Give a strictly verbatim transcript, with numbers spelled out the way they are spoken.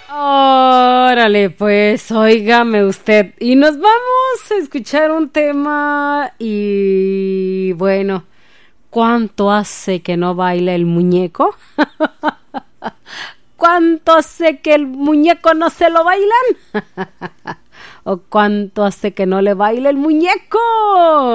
Órale, pues, óigame usted. Y nos vamos a escuchar un tema y bueno, ¿cuánto hace que no baila el muñeco? ¿Cuánto hace que el muñeco no se lo bailan? ¿O cuánto hace que no le baila el muñeco?